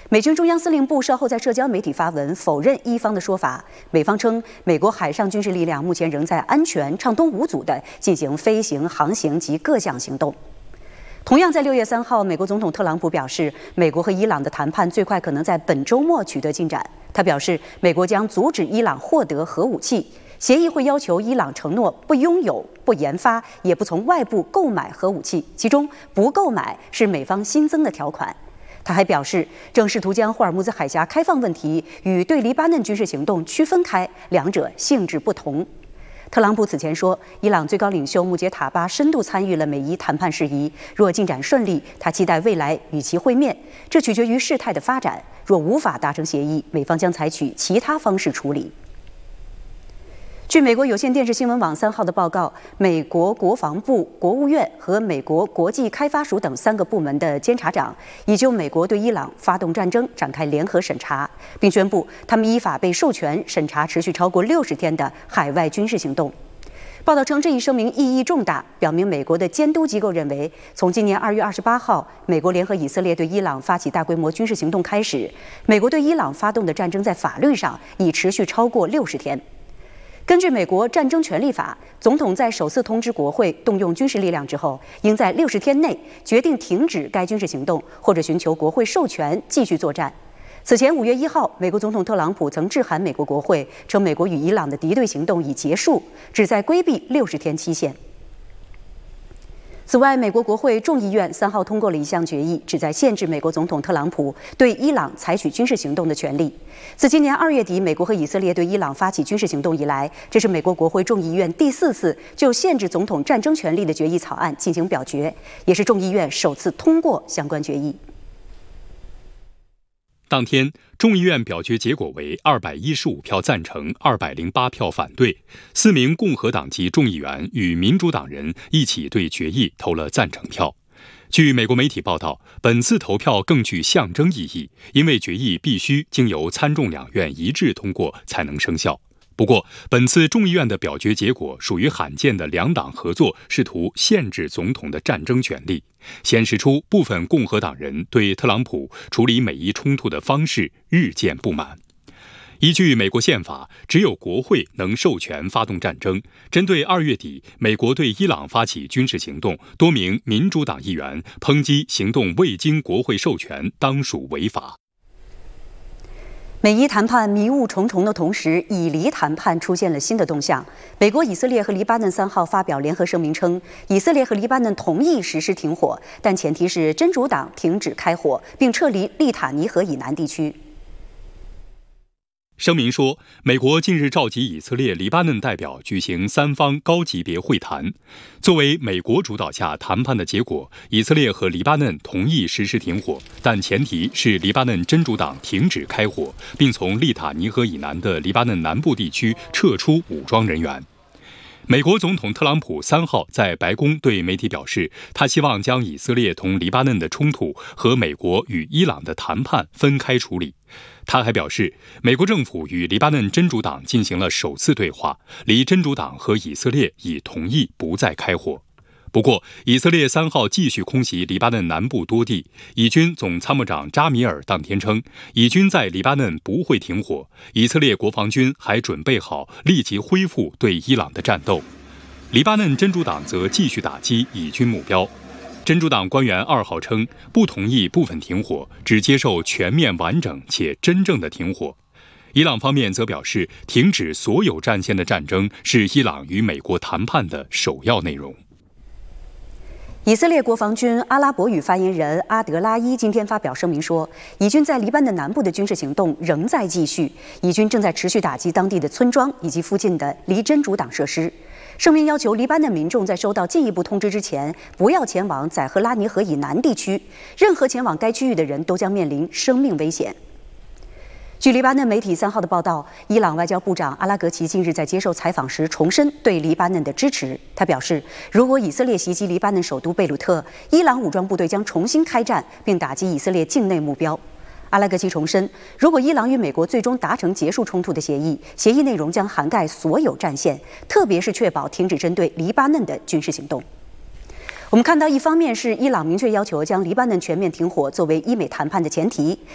美军中央司令部稍后在社交媒体发文否认伊方的说法。美方称，美国海上军事力量目前仍在安全、畅通无阻地进行飞行、航行及各项行动。同样在6月3号，美国总统特朗普表示，美国和伊朗的谈判最快可能在本周末取得进展。他表示，美国将阻止伊朗获得核武器，协议会要求伊朗承诺不拥有、不研发，也不从外部购买核武器，其中不购买是美方新增的条款。他还表示，正试图将霍尔木兹海峡开放问题与对黎巴嫩军事行动区分开，两者性质不同。特朗普此前说，伊朗最高领袖穆杰塔巴深度参与了美伊谈判事宜，若进展顺利，他期待未来与其会面，这取决于事态的发展。若无法达成协议，美方将采取其他方式处理。据美国有线电视新闻网3号的报告，美国国防部、国务院和美国国际开发署等3个部门的监察长已就美国对伊朗发动战争展开联合审查，并宣布他们依法被授权审查持续超过60天的海外军事行动。报道称，这一声明意义重大，表明美国的监督机构认为，从今年2月28号美国联合以色列对伊朗发起大规模军事行动开始，美国对伊朗发动的战争在法律上已持续超过60天。根据美国战争权利法，总统在首次通知国会动用军事力量之后，应在60天内决定停止该军事行动，或者寻求国会授权继续作战。此前5月1号，美国总统特朗普曾致函美国国会，称美国与伊朗的敌对行动已结束，旨在规避60天期限。此外，美国国会众议院3号通过了一项决议，旨在限制美国总统特朗普对伊朗采取军事行动的权利。自今年2月底美国和以色列对伊朗发起军事行动以来，这是美国国会众议院第4次就限制总统战争权利的决议草案进行表决，也是众议院首次通过相关决议。 当天，众议院表决结果为215票赞成，208票反对。4名共和党籍众议员与民主党人一起对决议投了赞成票。据美国媒体报道，本次投票更具象征意义，因为决议必须经由参众两院一致通过才能生效。不过，本次众议院的表决结果属于罕见的两党合作，试图限制总统的战争权利，显示出部分共和党人对特朗普处理美伊冲突的方式日渐不满。依据美国宪法，只有国会能授权发动战争。针对2月底美国对伊朗发起军事行动，多名民主党议员抨击行动未经国会授权，当属违法。 美伊谈判迷雾重重的同时，以黎谈判出现了新的动向。美国、以色列和黎巴嫩3号发表联合声明称，以色列和黎巴嫩同意实施停火，但前提是真主党停止开火，并撤离利塔尼河以南地区。 声明说，美国近日召集以色列、黎巴嫩代表举行3方高级别会谈。作为美国主导下谈判的结果，以色列和黎巴嫩同意实施停火，但前提是黎巴嫩真主党停止开火，并从利塔尼河以南的黎巴嫩南部地区撤出武装人员。美国总统特朗普3号在白宫对媒体表示，他希望将以色列同黎巴嫩的冲突和美国与伊朗的谈判分开处理。他还表示，美国政府与黎巴嫩真主党进行了首次对话，黎真主党和以色列已同意不再开火。不过，以色列3号继续空袭黎巴嫩南部多地。以军总参谋长扎米尔当天称，以军在黎巴嫩不会停火，以色列国防军还准备好立即恢复对伊朗的战斗。黎巴嫩真主党则继续打击以军目标。真主党官员2号称，不同意部分停火，只接受全面完整且真正的停火。伊朗方面则表示，停止所有战线的战争是伊朗与美国谈判的首要内容。 以色列国防军阿拉伯语发言人阿德拉伊今天发表声明说，以军在黎巴嫩南部的军事行动仍在继续，以军正在持续打击当地的村庄以及附近的黎真主党设施。声明要求黎巴嫩民众在收到进一步通知之前，不要前往载赫拉尼河以南地区，任何前往该区域的人都将面临生命危险。据黎巴嫩媒体3号的报道，伊朗外交部长阿拉格齐近日在接受采访时重申对黎巴嫩的支持。他表示，如果以色列袭击黎巴嫩首都贝鲁特，伊朗武装部队将重新开战，并打击以色列境内目标。阿拉格齐重申，如果伊朗与美国最终达成结束冲突的协议，协议内容将涵盖所有战线，特别是确保停止针对黎巴嫩的军事行动。我们看到，一方面是伊朗明确要求将黎巴嫩全面停火作为伊美谈判的前提，